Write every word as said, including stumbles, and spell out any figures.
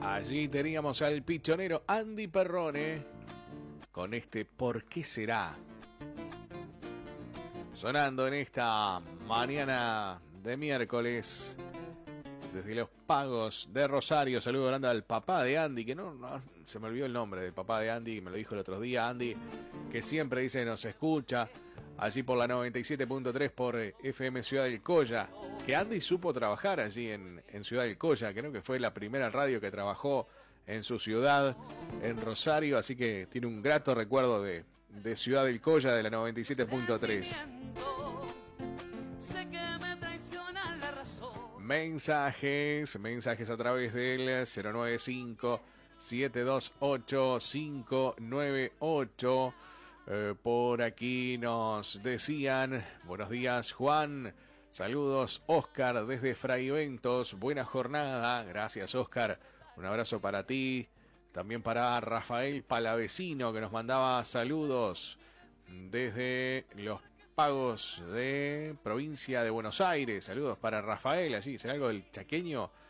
Allí teníamos al pichonero Andy Perrone con este ¿Por qué será? Sonando en esta mañana de miércoles desde los Pagos de Rosario. Saludo grande al papá de Andy, que no, no se me olvidó el nombre del papá de Andy, me lo dijo el otro día. Andy, que siempre dice nos escucha allí por la noventa y siete punto tres por F M Ciudad del Colla, que Andy supo trabajar allí en, en Ciudad del Colla, creo que fue la primera radio que trabajó en su ciudad, en Rosario, así que tiene un grato recuerdo de, de Ciudad del Colla, de la noventa y siete punto tres. Mensajes, mensajes a través del cero nueve cinco, siete dos ocho, cinco nueve ocho. Eh, por aquí nos decían, buenos días Juan, saludos Oscar desde Fraiventos, buena jornada, gracias Oscar, un abrazo para ti, también para Rafael Palavecino que nos mandaba saludos desde los Pagos de provincia de Buenos Aires, saludos para Rafael allí, ¿será algo del chaqueño?